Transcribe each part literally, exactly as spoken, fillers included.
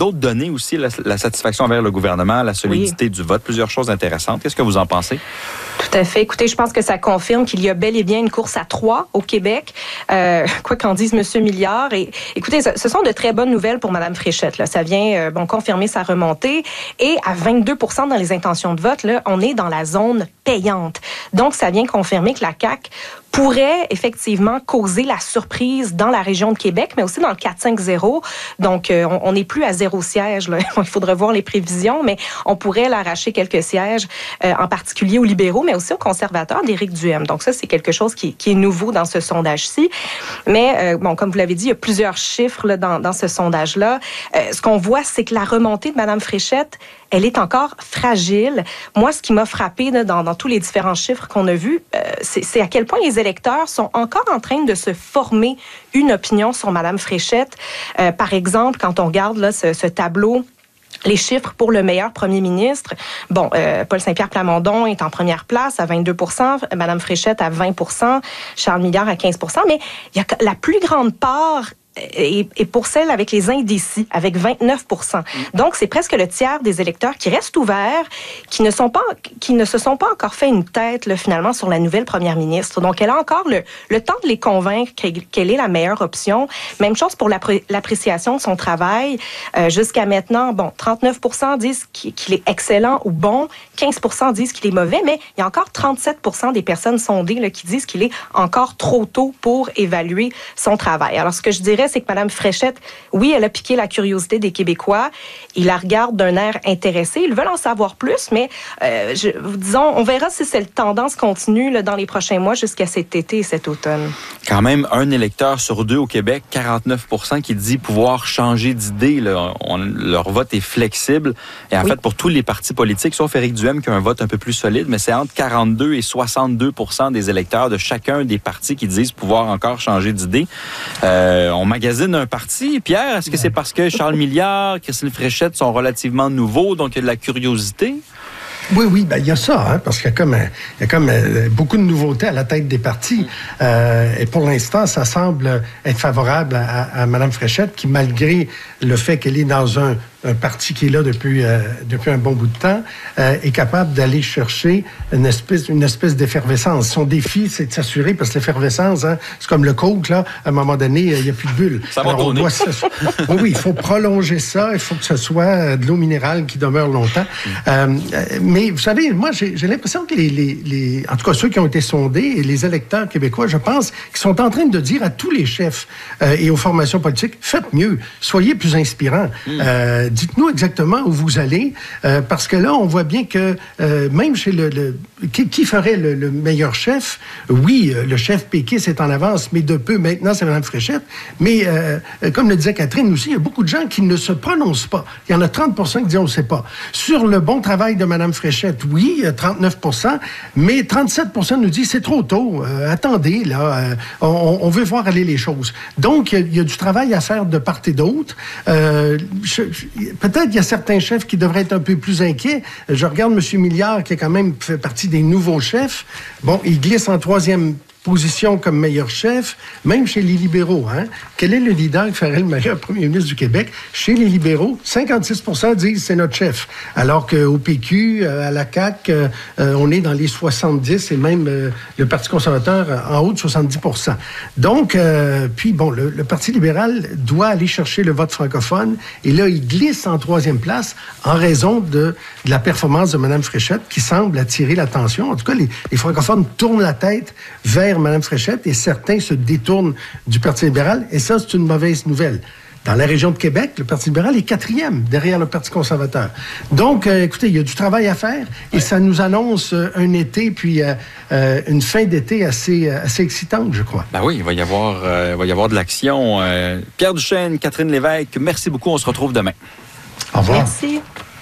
d'autres données aussi, la, la satisfaction envers le gouvernement, la solidité oui. du vote, plusieurs choses intéressantes. Qu'est-ce que vous en pensez? Tout à fait. Écoutez, je pense que ça confirme qu'il y a bel et bien une course à trois au Québec, euh, quoi qu'en dise M. Milliard. Et écoutez, ce, ce sont de très bonnes nouvelles pour Mme Fréchette. Là. Ça vient euh, bon confirmer sa remontée. Et à vingt-deux pour cent dans les intentions de vote, là, on est dans la zone payante. Donc, ça vient confirmer que la C A Q pourrait effectivement causer la surprise dans la région de Québec, mais aussi dans le quatre cinq zéro. Donc, euh, on n'est plus à zéro siège. Là. Il faudra voir les prévisions, mais on pourrait l'arracher quelques sièges, euh, en particulier aux libéraux, mais aussi aux conservateurs d'Éric Duhem. Donc, ça, c'est quelque chose qui, qui est nouveau dans ce sondage-ci. Mais, euh, bon, comme vous l'avez dit, il y a plusieurs chiffres là, dans, dans ce sondage-là. Euh, ce qu'on voit, c'est que la remontée de Mme Fréchette, elle est encore fragile. Moi, ce qui m'a frappé là, dans, dans tous les différents chiffres qu'on a vus, euh, c'est, c'est à quel point les électeurs sont encore en train de se former une opinion sur Mme Fréchette. Euh, par exemple, quand on regarde là, ce, ce tableau, les chiffres pour le meilleur premier ministre. Bon, euh, Paul Saint-Pierre Plamondon est en première place à vingt-deux pour cent, Mme Fréchette à vingt pour cent, Charles Milliard à quinze pour cent, mais il y a la plus grande part et, et pour celle avec les indécis, avec vingt-neuf pour cent. Donc, c'est presque le tiers des électeurs qui restent ouverts, qui ne sont pas, qui ne se sont pas encore fait une tête, là, finalement, sur la nouvelle première ministre. Donc, elle a encore le, le temps de les convaincre qu'elle est la meilleure option. Même chose pour l'appré- l'appréciation de son travail. Euh, jusqu'à maintenant, bon, trente-neuf pour cent disent qu'il est excellent ou bon, quinze pour cent disent qu'il est mauvais, mais il y a encore trente-sept pour cent des personnes sondées là, qui disent qu'il est encore trop tôt pour évaluer son travail. Alors, ce que je dirais, c'est que Mme Fréchette, oui, elle a piqué la curiosité des Québécois. Ils la regardent d'un air intéressé. Ils veulent en savoir plus, mais euh, je, disons, on verra si cette tendance continue là, dans les prochains mois jusqu'à cet été et cet automne. Quand même, un électeur sur deux au Québec, quarante-neuf pour cent qui dit pouvoir changer d'idée. Là. On, leur vote est flexible. Et en oui. fait, pour tous les partis politiques, sauf Éric Duhem qui a un vote un peu plus solide, mais c'est entre quarante-deux et soixante-deux pour cent des électeurs de chacun des partis qui disent pouvoir encore changer d'idée. Euh, on magasine un parti. Pierre, est-ce que c'est parce que Charles Milliard, Christine Fréchette sont relativement nouveaux, donc il y a de la curiosité? Oui, oui, ben il y a ça, hein, parce qu'il y a comme, il y a comme euh, beaucoup de nouveautés à la tête des partis. Euh, et pour l'instant, ça semble être favorable à, à Mme Fréchette, qui, malgré le fait qu'elle est dans un, un parti qui est là depuis, euh, depuis un bon bout de temps, euh, est capable d'aller chercher une espèce, une espèce d'effervescence. Son défi, c'est de s'assurer, parce que l'effervescence, hein, c'est comme le coke, là, à un moment donné, il n'y a plus de bulles. Ça va tourner. Oui, oui, il faut prolonger ça, il faut que ce soit de l'eau minérale qui demeure longtemps. Mm. Euh, mais vous savez, moi, j'ai, j'ai l'impression que les, les, les, en tout cas ceux qui ont été sondés et les électeurs québécois, je pense, qui sont en train de dire à tous les chefs euh, et aux formations politiques, faites mieux, soyez plus inspirants. Mm. Euh, dites-nous exactement où vous allez, euh, parce que là, on voit bien que euh, même chez le... le qui, qui ferait le, le meilleur chef? Oui, le chef péquiste est en avance, mais de peu, maintenant, c'est Mme Fréchette. Mais euh, comme le disait Catherine aussi, il y a beaucoup de gens qui ne se prononcent pas. Il y en a trente pour cent qui disent on ne sait pas. Sur le bon travail de Mme Fréchette, oui, trente-neuf pour cent, mais trente-sept pour cent nous disent c'est trop tôt. Euh, attendez, là, euh, on, on veut voir aller les choses. Donc, il y, y a du travail à faire de part et d'autre. Euh, je, je, peut-être qu'il y a certains chefs qui devraient être un peu plus inquiets. Je regarde M. Milliard, qui a quand même fait partie des nouveaux chefs. Bon, il glisse en troisième position comme meilleur chef, même chez les libéraux. Hein? Quel est le leader qui ferait le meilleur premier ministre du Québec? Chez les libéraux, cinquante-six pour cent disent c'est notre chef. Alors qu'au P Q, à la C A Q, euh, on est dans les soixante-dix et même euh, le Parti conservateur en haut de soixante-dix pour cent. Donc, euh, puis bon, le, le Parti libéral doit aller chercher le vote francophone et là, il glisse en troisième place en raison de, de la performance de Mme Fréchette qui semble attirer l'attention. En tout cas, les, les francophones tournent la tête vers Mme Fréchette et certains se détournent du Parti libéral et ça, c'est une mauvaise nouvelle. Dans la région de Québec, le Parti libéral est quatrième derrière le Parti conservateur. Donc, euh, écoutez, il y a du travail à faire et ouais. ça nous annonce euh, un été puis euh, euh, une fin d'été assez, euh, assez excitante, je crois. Ben oui, il va y avoir, euh, il va y avoir de l'action. Euh, Pierre Duchesne, Catherine Lévesque, merci beaucoup. On se retrouve demain. Au revoir. Merci.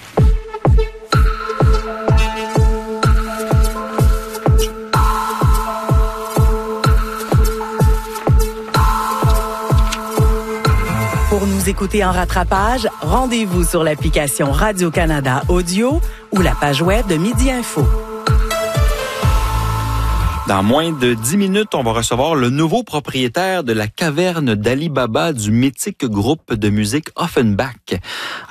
Pour nous écouter en rattrapage, rendez-vous sur l'application Radio-Canada Audio ou la page web de Midi Info. Dans moins de dix minutes, on va recevoir le nouveau propriétaire de la caverne d'Ali Baba du mythique groupe de musique Offenbach.